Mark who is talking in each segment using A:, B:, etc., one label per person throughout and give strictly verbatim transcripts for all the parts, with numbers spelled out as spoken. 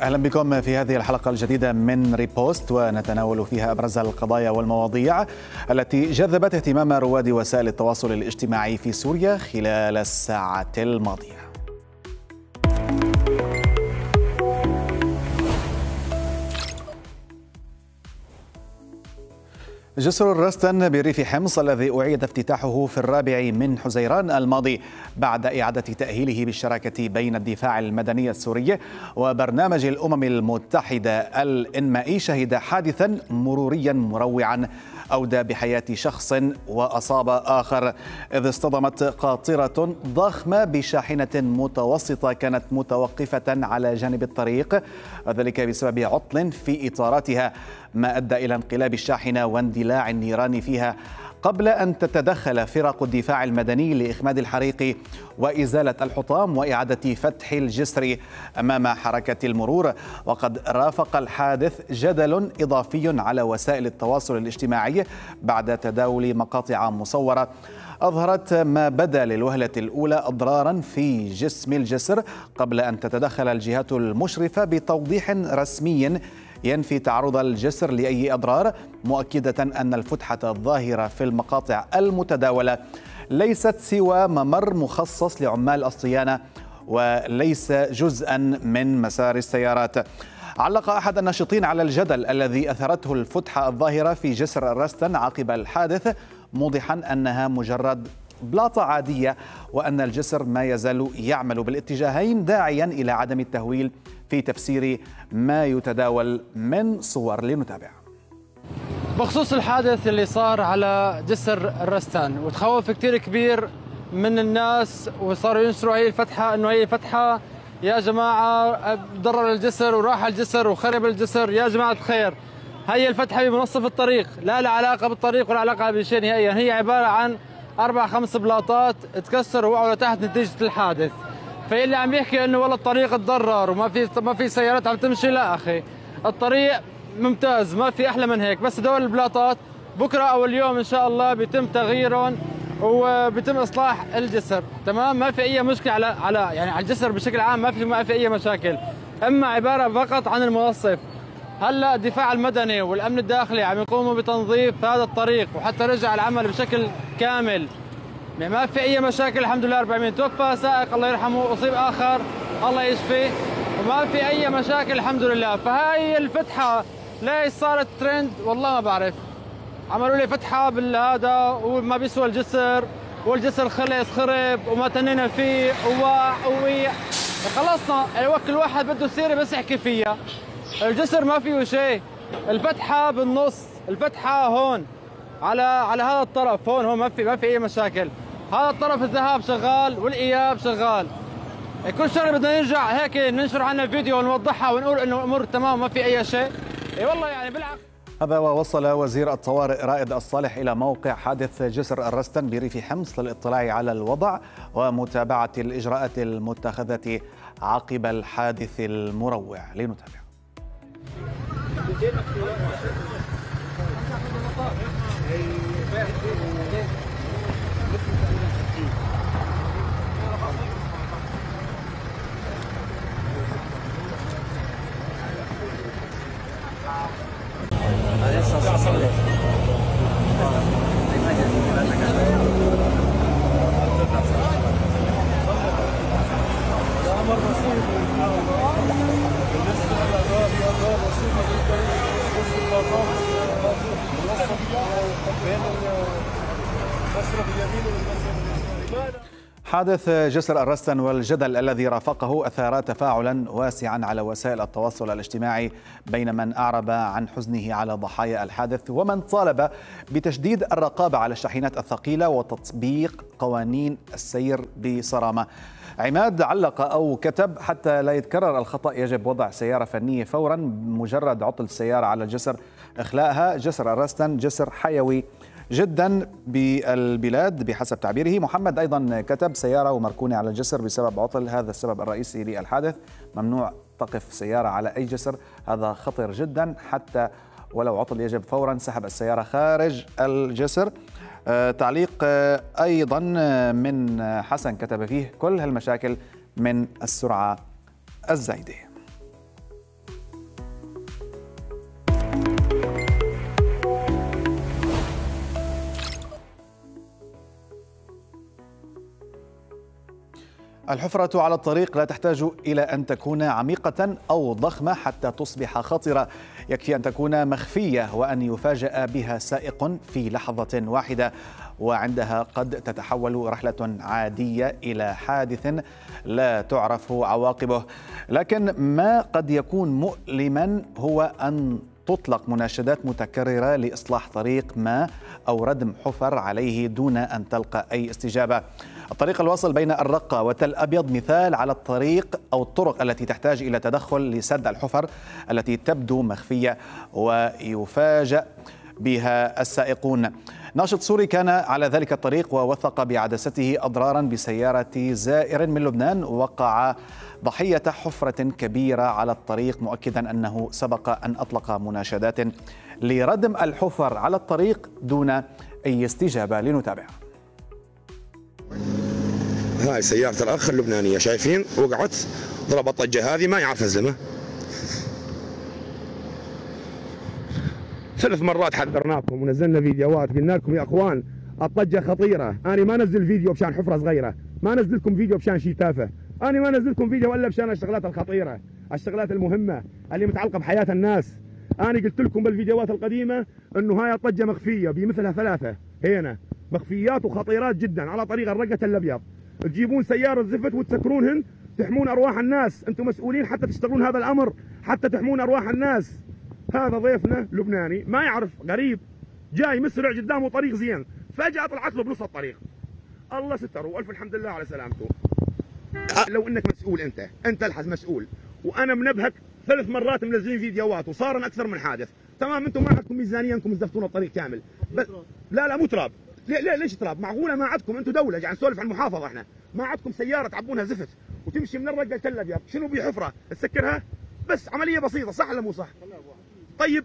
A: أهلا بكم في هذه الحلقة الجديدة من ريبوست، ونتناول فيها أبرز القضايا والمواضيع التي جذبت اهتمام رواد وسائل التواصل الاجتماعي في سوريا خلال الساعة الماضية. جسر الرستن بريف حمص الذي أعيد افتتاحه في الرابع من حزيران الماضي بعد إعادة تأهيله بالشراكة بين الدفاع المدني السوري وبرنامج الأمم المتحدة الإنمائي شهد حادثا مروريا مروعا أودى بحياة شخص وأصاب آخر، إذ اصطدمت قاطرة ضخمة بشاحنة متوسطة كانت متوقفة على جانب الطريق، وذلك بسبب عطل في إطاراتها، ما أدى إلى انقلاب الشاحنة واندلاع النيران فيها قبل أن تتدخل فرق الدفاع المدني لإخماد الحريق وإزالة الحطام وإعادة فتح الجسر أمام حركة المرور. وقد رافق الحادث جدل إضافي على وسائل التواصل الاجتماعي بعد تداول مقاطع مصورة أظهرت ما بدا للوهلة الأولى أضرارا في جسم الجسر، قبل أن تتدخل الجهات المشرفة بتوضيح رسمي ينفي تعرض الجسر لأي أضرار، مؤكدة أن الفتحة الظاهرة في المقاطع المتداولة ليست سوى ممر مخصص لعمال الصيانة وليس جزءا من مسار السيارات. علق أحد الناشطين على الجدل الذي أثرته الفتحة الظاهرة في جسر الرستن عقب الحادث، موضحا أنها مجرد بلاطة عادية وأن الجسر ما يزال يعمل بالاتجاهين، داعيا إلى عدم التهويل في تفسير ما يتداول من صور. لنتابع.
B: بخصوص الحادث اللي صار على جسر الرستان، وتخوف كتير كبير من الناس وصاروا ينشروا هي الفتحة انه هي فتحة يا جماعة ضرر الجسر وراح الجسر وخرب الجسر. يا جماعة الخير، هي الفتحة بمنصف الطريق، لا لها علاقة بالطريق ولا علاقة بشيء نهائيا، هي عبارة عن أربع خمس بلاطات تكسر وقعوا لتحت نتيجة الحادث. فاللي عم يحكي انه والله الطريق تضرر وما في ما في سيارات عم تمشي، لا اخي، الطريق ممتاز، ما في احلى من هيك. بس دول البلاطات بكره او اليوم ان شاء الله بيتم تغييرهم وبيتم اصلاح الجسر، تمام؟ ما في اي مشكله على على يعني على الجسر بشكل عام، ما في ما في اي مشاكل، اما عباره فقط عن المنصف. هلا الدفاع المدني والامن الداخلي عم يقوموا بتنظيف هذا الطريق وحتى رجع العمل بشكل كامل، ما في اي مشاكل الحمد لله رب العالمين. توفى سائق الله يرحمه، اصيب اخر الله يشفيه، وما في اي مشاكل الحمد لله. فهاي الفتحه ليش صارت ترند؟ والله ما بعرف. عملوا لي فتحه بالهذا وما بيسوى الجسر، والجسر خلص خرب وما تنينا فيه وواع وويع، خلصنا. الوقت الواحد بده يصير بس يحكي فيها. الجسر ما فيه شيء، الفتحه بالنص، الفتحه هون على على هذا الطرف هون هون ما في ما في اي مشاكل. هذا الطرف الذهاب شغال والاياب شغال. كل شغله بدنا نرجع هيك ننشر عنها فيديو ونوضحها ونقول انه الامور تمام ما في اي شيء؟ اي والله يعني بالعكس.
A: هذا ووصل وزير الطوارئ رائد الصالح إلى موقع حادث جسر الرستن بريف حمص للاطلاع على الوضع ومتابعة الإجراءات المتخذة عقب الحادث المروع. لنتابع. حادث جسر الرستن والجدل الذي رافقه أثار تفاعلا واسعا على وسائل التواصل الاجتماعي بين من أعرب عن حزنه على ضحايا الحادث ومن طالب بتشديد الرقابة على الشاحنات الثقيلة وتطبيق قوانين السير بصرامة. عماد علق أو كتب: حتى لا يتكرر الخطأ يجب وضع سيارة فنية فورا، مجرد عطل السيارة على الجسر إخلاءها. جسر الرستن جسر حيوي جدا بالبلاد بحسب تعبيره. محمد أيضا كتب: سيارة ومركونة على الجسر بسبب عطل، هذا السبب الرئيسي للحادث، ممنوع تقف سيارة على أي جسر، هذا خطر جدا، حتى ولو عطل يجب فورا سحب السيارة خارج الجسر. آه تعليق آه أيضا من حسن كتب فيه: كل هالمشاكل من السرعة الزايدة. الحفرة على الطريق لا تحتاج إلى أن تكون عميقة أو ضخمة حتى تصبح خطرة، يكفي أن تكون مخفية وأن يفاجأ بها سائق في لحظة واحدة، وعندها قد تتحول رحلة عادية إلى حادث لا تعرف عواقبه. لكن ما قد يكون مؤلما هو أن تطلق مناشدات متكررة لإصلاح طريق ما أو ردم حفر عليه دون أن تلقى أي استجابة. الطريق الواصل بين الرقة وتل أبيض مثال على الطريق أو الطرق التي تحتاج إلى تدخل لسد الحفر التي تبدو مخفية ويفاجأ بها السائقون. ناشط سوري كان على ذلك الطريق ووثق بعدسته أضرارا بسيارة زائر من لبنان وقع ضحية حفرة كبيرة على الطريق، مؤكدا أنه سبق أن أطلق مناشدات لردم الحفر على الطريق دون أي استجابة. لنتابع.
C: هاي سيارة الأخ اللبنانية شايفين وقعت ضرب الطجة هذه ما يعرف يزلمه. ثلاث مرات حذرناكم ونزلنا فيديوهات قلنا لكم يا اخوان الطجة خطيرة. أنا ما نزل فيديو بشان حفرة صغيرة، ما نزلكم فيديو بشان شيء تافه، أنا ما نزلكم فيديو إلا بشان الشغلات الخطيرة، الشغلات المهمة اللي متعلقة بحياة الناس. أنا قلت لكم بالفيديوهات القديمة إنه هاي الطجة مخفية بمثلها ثلاثة هنا مخفيات وخطيرات جدا على طريق الرقة الأبيض. تجيبون سيارة زفت وتسكرونهن، تحمون أرواح الناس، أنتم مسؤولين حتى تشتغلون هذا الأمر، حتى تحمون أرواح الناس. هذا ضيفنا لبناني ما يعرف، غريب جاي مسرع قدامه طريق زين، فجأة طلعت له بنص الطريق. الله ستر والف الحمد لله على سلامته. لو انك مسؤول انت انت الحز مسؤول، وانا منبهك ثلاث مرات منزلين فيديوهات وصار اكثر من حادث. تمام انتم ما عندكم ميزانيه انكم تزفتون الطريق كامل. بس لا لا مو تراب. ليه ليش تراب؟ معقوله ما عندكم انتم دوله قاعد نسولف عن المحافظه احنا، ما عندكم سياره تعبونها زفت وتمشي من الرقه لتل ابيض، شنو بحفره تسكرها؟ بس عمليه بسيطه، صح ولا مو صح؟ طيب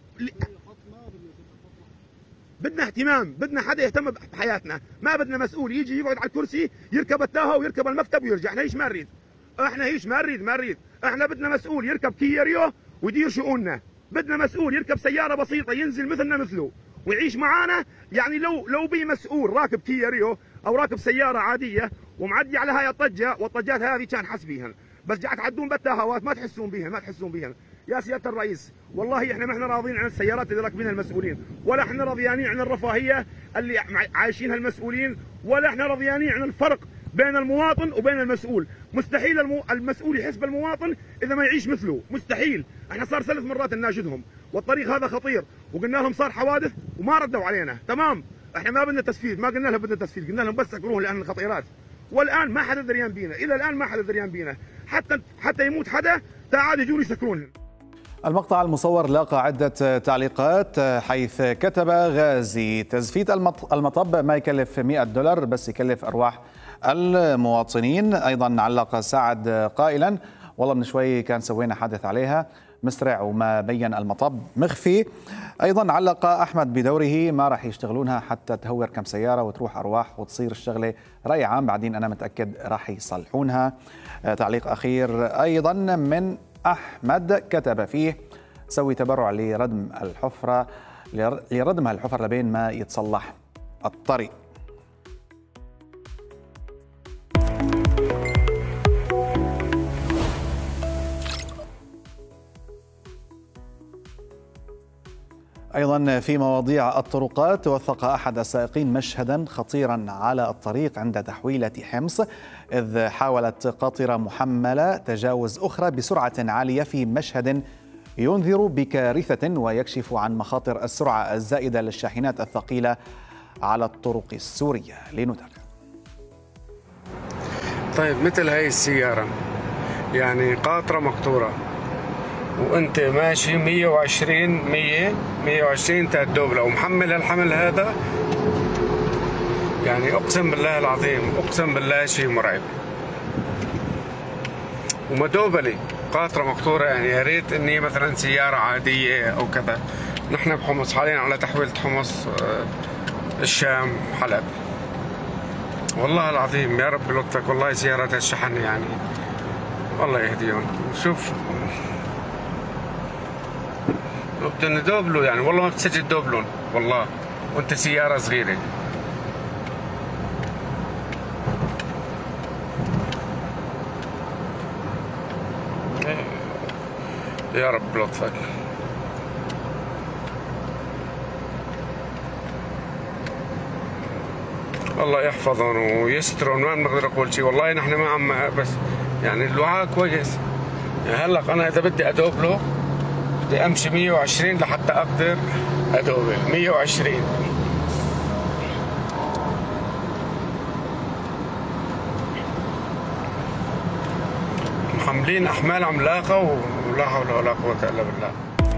C: بدنا اهتمام، بدنا حدا يهتم بحياتنا، ما بدنا مسؤول يجي يقعد على الكرسي يركب التاهه ويركب المكتب ويرجع. احنا هيش ما نريد، احنا هيش ما نريد ما نريد، احنا بدنا مسؤول يركب كيا ريو ويدير شؤوننا، بدنا مسؤول يركب سياره بسيطه ينزل مثلنا مثله ويعيش معانا. يعني لو لو بي مسؤول راكب كيا ريو او راكب سياره عاديه ومعدي على هاي الطجه والطجات هذه كان حس بيهن، بس قاعد تعدون بالتاهوات ما تحسون بيهن ما تحسون بيهن. يا سيادة الرئيس والله احنا ما احنا راضيين عن السيارات اللي راكبينها المسؤولين، ولا احنا راضيانين عن الرفاهية اللي عايشينها المسؤولين، ولا احنا راضيانين عن الفرق بين المواطن وبين المسؤول. مستحيل المو... المسؤول يحس بالمواطن اذا ما يعيش مثله، مستحيل. احنا صار ثلاث مرات نناشدهم والطريق هذا خطير وقلنا لهم صار حوادث وما ردوا علينا. تمام احنا ما بدنا تسفيد، ما قلنا لهم بدنا تسفيد، قلنا لهم بس سكروه لان الخطيرات. والان ما حدا دريان بينا، الى الان ما حدا دريان بينا، حتى حتى يموت حدا تعال يجون يسكرون.
A: المقطع المصور لاقى عدة تعليقات، حيث كتب غازي: تزفيت المطب ما يكلف مئة دولار بس يكلف أرواح المواطنين. أيضا علق سعد قائلا: والله من شوي كان سوينا حادث عليها مسرع وما بين المطب مخفي. أيضا علق أحمد بدوره: ما راح يشتغلونها حتى تهور كم سيارة وتروح أرواح وتصير الشغلة رأي عام، بعدين أنا متأكد راح يصلحونها. تعليق أخير أيضا من أحمد كتب فيه: سوي تبرع لردم الحفرة لردم الحفر لبين ما يتصلح الطريق. أيضا في مواضيع الطرقات، وثق أحد السائقين مشهدا خطيرا على الطريق عند تحويلة حمص، إذ حاولت قاطرة محملة تجاوز أخرى بسرعة عالية في مشهد ينذر بكارثة ويكشف عن مخاطر السرعة الزائدة للشاحنات الثقيلة على الطرق السورية. لنتابع.
D: طيب مثل هاي السيارة يعني قاطرة مقطورة وانت ماشي مية وعشرين مية مية وعشرين تدوب لو محمل الحمل هذا، يعني اقسم بالله العظيم اقسم بالله شيء مرعب. ومدوبلي قاطرة مقطورة، يعني يا ريت اني مثلا سيارة عادية او كذا. نحن بحمص حاليا على تحويلة حمص الشام حلب. والله العظيم يا رب لطفك، والله سيارات الشحن يعني الله يهديهم. شوف بدنا ندوبلو يعني، والله ما بتسجل تدوبلون والله وانت سيارة صغيرة. يعني يا رب لطفك. الله يحفظهم ويسترهم، ما بنقدر نقول شيء والله. نحن ما عم بس يعني الوعاء كويس. يعني هلا انا اذا بدي ادوب له بدي امشي مية وعشرين لحتى اقدر ادوبه. مية وعشرين محملين احمال عملاقه ولا حول ولا قوه الا بالله.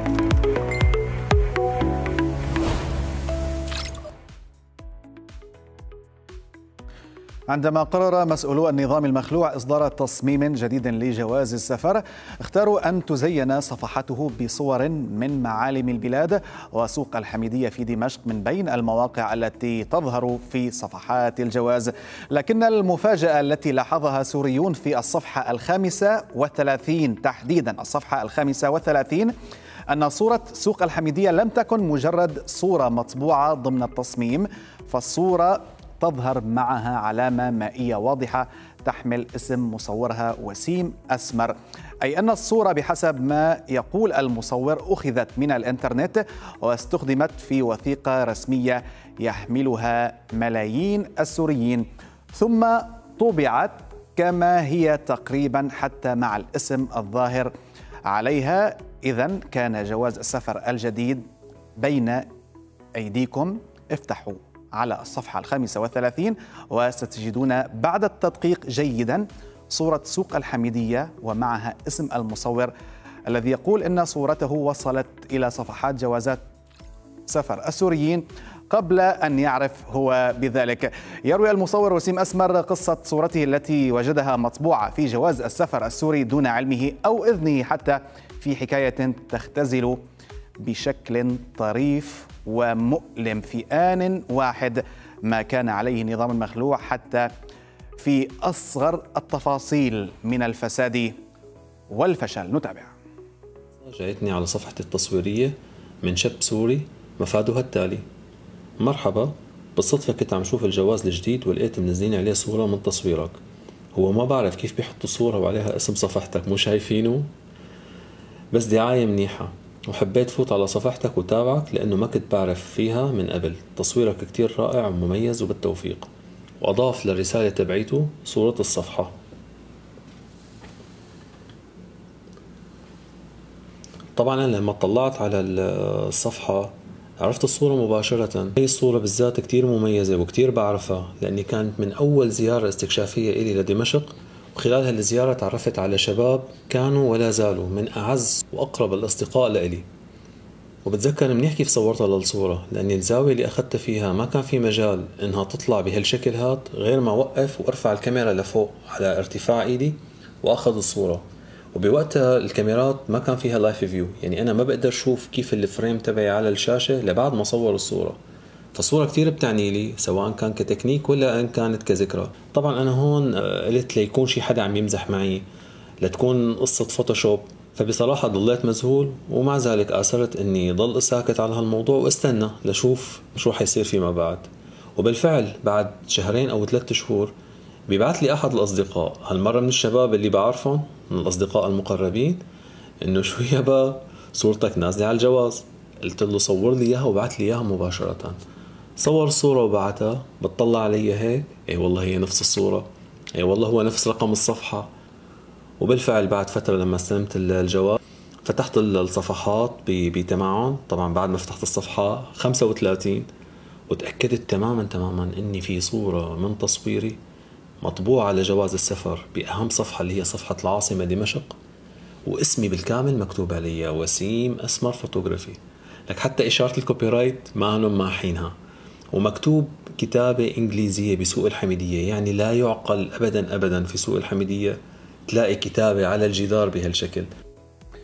A: عندما قرر مسؤولو النظام المخلوع إصدار تصميم جديد لجواز السفر، اختاروا أن تزين صفحته بصور من معالم البلاد وسوق الحميدية في دمشق من بين المواقع التي تظهر في صفحات الجواز. لكن المفاجأة التي لاحظها سوريون في الصفحة الخامسة والثلاثين تحديدا، الصفحة الخامسة والثلاثين، أن صورة سوق الحميدية لم تكن مجرد صورة مطبوعة ضمن التصميم، فالصورة تظهر معها علامة مائية واضحة تحمل اسم مصورها وسيم أسمر، أي أن الصورة بحسب ما يقول المصور أخذت من الإنترنت واستخدمت في وثيقة رسمية يحملها ملايين السوريين، ثم طبعت كما هي تقريبا حتى مع الاسم الظاهر عليها. إذن كان جواز السفر الجديد بين أيديكم. افتحوا على الصفحة الخامسة والثلاثين وستجدون بعد التدقيق جيدا صورة سوق الحميدية ومعها اسم المصور الذي يقول إن صورته وصلت إلى صفحات جوازات سفر السوريين قبل أن يعرف هو بذلك. يروي المصور وسيم أسمر قصة صورته التي وجدها مطبوعة في جواز السفر السوري دون علمه أو إذنه حتى، في حكاية تختزل بشكل طريف ومؤلم في آن واحد ما كان عليه نظام المخلوع حتى في أصغر التفاصيل من الفساد والفشل. نتابع.
E: جاءتني على صفحتي التصويرية من شاب سوري مفادها التالي: مرحبا، بالصدفة كنت عم شوف الجواز الجديد ولقيت منزلين عليه صورة من تصويرك. هو ما بعرف كيف بيحطوا صورة وعليها اسم صفحتك، مو شايفينه؟ بس دعاية منيحة وحبيت فوت على صفحتك وتابعك لأنه ما كنت بعرف فيها من قبل. تصويرك كتير رائع ومميز وبالتوفيق. وأضاف للرسالة تبعيته صورة الصفحة. طبعا أنا لما طلعت على الصفحة عرفت الصورة مباشرة. هي الصورة بالذات كتير مميزة وكتير بعرفها لأني كانت من أول زيارة استكشافية إلي لدمشق، وخلال هالزيارة تعرفت على شباب كانوا ولا زالوا من أعز وأقرب الأصدقاء لإلي. وبتذكر منيح كيف صورتها للصورة لأني الزاوية اللي أخذتها فيها ما كان في مجال إنها تطلع بهالشكل هاد غير ما وقف وأرفع الكاميرا لفوق على ارتفاع إيدي وأخذ الصورة. وبوقتها الكاميرات ما كان فيها لايف فيو، يعني أنا ما بقدر شوف كيف الفريم تبعي على الشاشة لبعد ما صور الصورة. فالصورة كتير بتعني لي سواء كان كتكنيك ولا إن كانت كذكرى. طبعا أنا هون قلت ليكون شي حدا عم يمزح معي، لتكون قصة فوتوشوب. فبصراحة ضليت مذهول، ومع ذلك آثرت إني ضل ساكت على هالموضوع واستنى لشوف شو حيصير فيما بعد. وبالفعل بعد شهرين أو ثلاثة شهور بيبعت لي أحد الأصدقاء، هالمرة من الشباب اللي بعرفهم من الأصدقاء المقربين، إنه شو يابا صورتك نازلة على الجواز. قلت له صور لي إياها وبعت لي إياها مباشرة. صور الصورة وبعتها، بتطلع علي هيك، اي والله هي نفس الصورة، اي والله هو نفس رقم الصفحة. وبالفعل بعد فترة لما استلمت الجواب فتحت الصفحات بتمعن. طبعا بعد ما فتحت الصفحة خمسة وثلاثين وتأكدت تماما تماما اني في صورة من تصويري مطبوعة على جواز السفر بأهم صفحة اللي هي صفحة العاصمة دمشق، واسمي بالكامل مكتوب عليها وسيم أسمر فوتوغرافي. لك حتى إشارة الكوبي رايت ما هنم ماحينها، ومكتوب كتابة إنجليزية بسوق الحميدية. يعني لا يعقل أبدا أبدا في سوق الحميدية تلاقي كتابة على الجدار بهالشكل.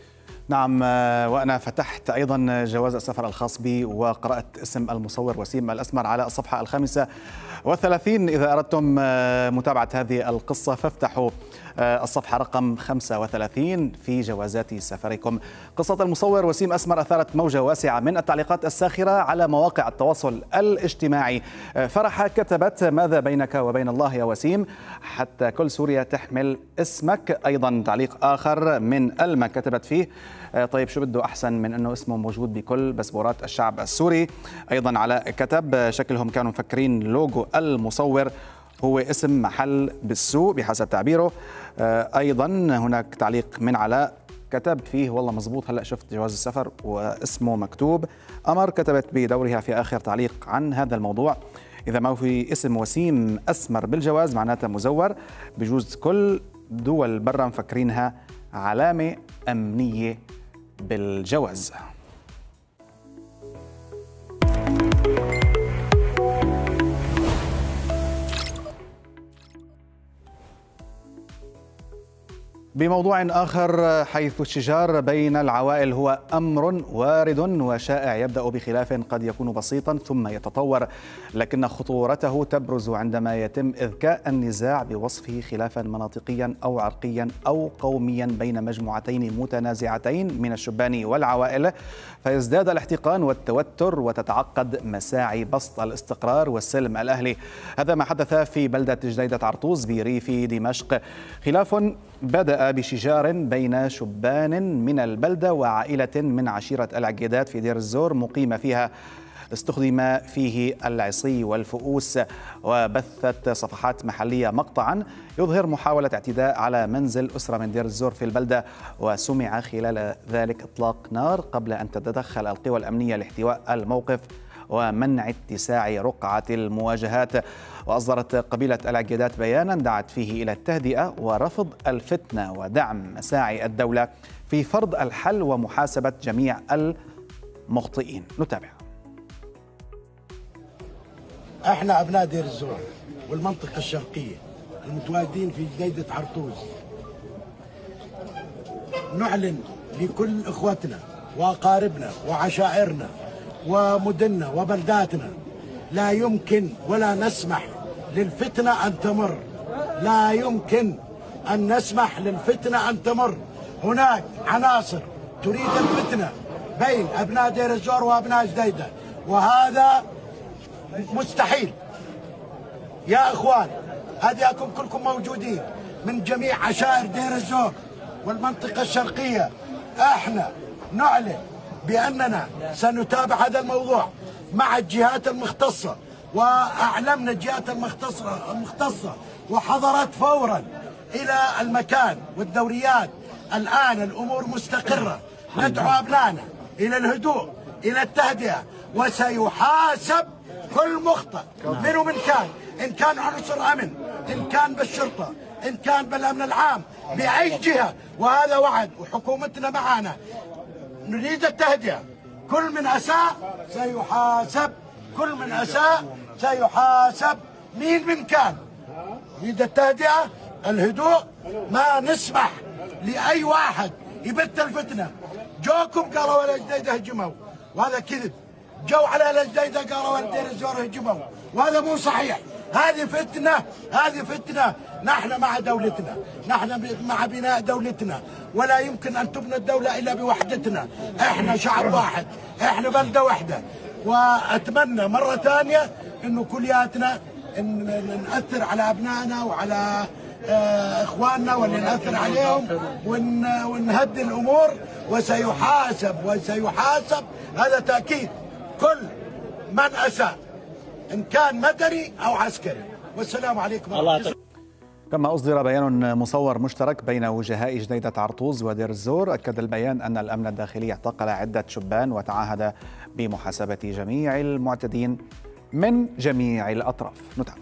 A: نعم، وأنا فتحت أيضا جواز السفر الخاص بي وقرأت اسم المصور وسيم الأسمر على الصفحة الخامسة والثلاثين. إذا أردتم متابعة هذه القصة فافتحوا الصفحة رقم خمسة وثلاثين في جوازات سفركم. قصة المصور وسيم أسمر أثارت موجة واسعة من التعليقات الساخرة على مواقع التواصل الاجتماعي. فرحة كتبت: ماذا بينك وبين الله يا وسيم حتى كل سوريا تحمل اسمك. أيضا تعليق آخر من ألما كتبت فيه: طيب شو بده أحسن من أنه اسمه موجود بكل باسبورات الشعب السوري. أيضا علاء كتب: شكلهم كانوا مفكرين لوجو المصور هو اسم محل بالسوق بحسب تعبيره. أيضا هناك تعليق من علاء كتب فيه: والله مزبوط، هلأ شفت جواز السفر واسمه مكتوب. أمر كتبت بدورها في آخر تعليق عن هذا الموضوع: إذا ما في اسم وسيم أسمر بالجواز معناتها مزور، بجوز كل دول برا مفكرينها علامة أمنية بالجواز. بموضوع آخر، حيث الشجار بين العوائل هو أمر وارد وشائع يبدأ بخلاف قد يكون بسيطا ثم يتطور، لكن خطورته تبرز عندما يتم إذكاء النزاع بوصفه خلافا مناطقيا أو عرقيا أو قوميا بين مجموعتين متنازعتين من الشبان والعوائل، فيزداد الاحتقان والتوتر وتتعقد مساعي بسط الاستقرار والسلم الأهلي. هذا ما حدث في بلدة جديدة عرطوز بريف دمشق. خلاف بدأ بشجار بين شبان من البلدة وعائلة من عشيرة العقيدات في دير الزور مقيمة فيها، استخدم فيه العصي والفؤوس. وبثت صفحات محلية مقطعا يظهر محاولة اعتداء على منزل أسرة من دير الزور في البلدة، وسمع خلال ذلك إطلاق نار قبل أن تتدخل القوى الأمنية لاحتواء الموقف ومنع اتساع رقعة المواجهات. وأصدرت قبيلة العقيدات بيانا دعت فيه إلى التهدئة ورفض الفتنة ودعم مساعي الدولة في فرض الحل ومحاسبة جميع المخطئين. نتابع.
F: احنا ابناء دير الزور والمنطقة الشرقية المتواجدين في جديدة عرطوز نعلن لكل اخوتنا واقاربنا وعشائرنا ومدننا وبلداتنا: لا يمكن ولا نسمح للفتنة أن تمر، لا يمكن أن نسمح للفتنة أن تمر. هناك عناصر تريد الفتنة بين أبناء دير الزور وأبناء جديدة، وهذا مستحيل. يا إخوان، هديكم كلكم موجودين من جميع عشائر دير الزور والمنطقة الشرقية، احنا نعلن بأننا سنتابع هذا الموضوع مع الجهات المختصة، وأعلمنا الجهات المختصة المختصة وحضرت فورا إلى المكان والدوريات. الآن الأمور مستقرة، ندعو أبنائنا إلى الهدوء إلى التهدئة، وسيحاسب كل مخطئ من ومن كان، إن كان عنصر أمن، إن كان بالشرطة، إن كان بالأمن العام، بأي جهة. وهذا وعد، وحكومتنا معنا. نريد التهدئة، كل من أساء سيحاسب، كل من أساء سيحاسب، مين من كان. نريد التهدئة، الهدوء، ما نسمح لأي واحد يبث الفتنة. جوكم قالوا ولا جديدة هجموا، وهذا كذب. جو على الجديدة قالوا ولا دير الزور هجموا، وهذا مو صحيح. هذه فتنة، هذه فتنة. نحن مع دولتنا، نحن مع بناء دولتنا، ولا يمكن أن تبنى الدولة إلا بوحدتنا. إحنا شعب واحد، إحنا بلدة واحدة. وأتمنى مرة ثانية إنه كلياتنا إن نأثر على أبنائنا وعلى إخواننا واللي نأثر عليهم، ونهدي الأمور، وسيحاسب وسيحاسب، هذا تأكيد، كل من أساء إن كان مدني أو عسكري. والسلام عليكم ورحمة الله.
A: كما أصدر بيان مصور مشترك بين وجهاء جديدة عرطوز ودير الزور. أكد البيان أن الأمن الداخلي اعتقل عدة شبان وتعهد بمحاسبة جميع المعتدين من جميع الأطراف. نتابع.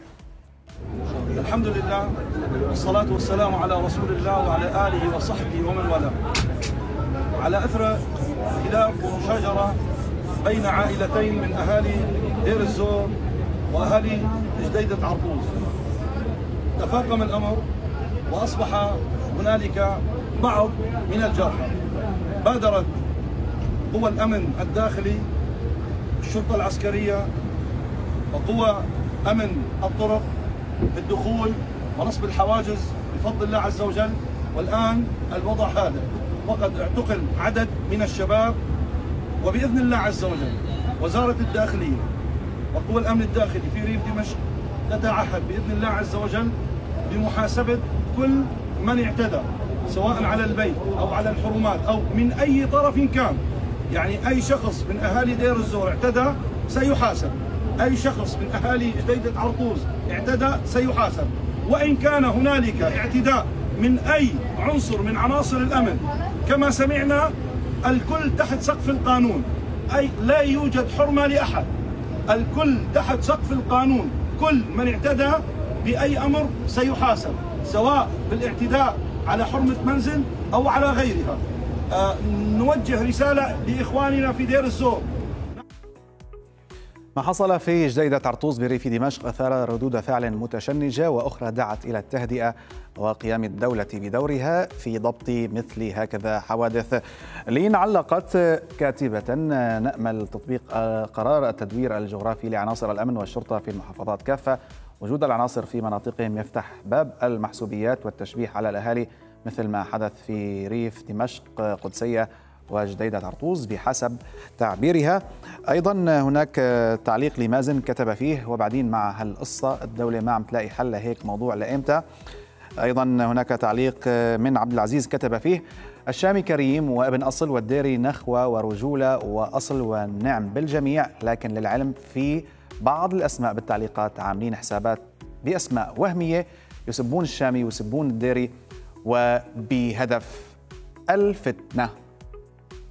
G: الحمد لله والصلاة والسلام على رسول الله وعلى آله وصحبه ومن والاه. على أثر خلاف ومشاجرة بين عائلتين من أهالي دير الزور وأهالي جديدة عرطوز، تفاقم الأمر وأصبح هنالك بعض من الجرحى. بادرت قوى الأمن الداخلي، الشرطة العسكرية وقوى أمن الطرق بالدخول ونصب الحواجز بفضل الله عز وجل. والآن الوضع هذا، وقد اعتقل عدد من الشباب، وبإذن الله عز وجل وزارة الداخلية وقوى الأمن الداخلي في ريف دمشق تتعهد بإذن الله عز وجل بمحاسبة كل من اعتدى سواء على البيت أو على الحرمات أو من أي طرف كان. يعني أي شخص من أهالي دير الزور اعتدى سيحاسب، أي شخص من أهالي جديدة عرطوز اعتدى سيحاسب، وإن كان هنالك اعتداء من أي عنصر من عناصر الأمن كما سمعنا الكل تحت سقف القانون، أي لا يوجد حرمة لأحد، الكل تحت سقف القانون. كل من اعتدى بأي أمر سيحاسب سواء بالاعتداء على حرمة منزل أو على غيرها. آه نوجه رسالة لإخواننا في دير الزور.
A: ما حصل في جديدة عرطوز بريف دمشق أثار ردود فعل متشنجة، وأخرى دعت إلى التهدئة وقيام الدولة بدورها في ضبط مثل هكذا حوادث. لين علقت كاتبة: نأمل تطبيق قرار التدوير الجغرافي لعناصر الأمن والشرطة في المحافظات كافة. وجود العناصر في مناطقهم يفتح باب المحسوبيات والتشبيح على الأهالي، مثل ما حدث في ريف دمشق، قدسية وجديدة عرطوز بحسب تعبيرها. أيضا هناك تعليق لمازن كتب فيه: وبعدين مع هالقصة الدولة ما عم تلاقي حل لهيك موضوع لإمتى؟ أيضا هناك تعليق من عبد العزيز كتب فيه: الشامي كريم وابن أصل، والديري نخوة ورجولة وأصل والنعم بالجميع، لكن للعلم في بعض الأسماء بالتعليقات عاملين حسابات بأسماء وهمية يسبون الشامي ويسبون الديري وبهدف الفتنة.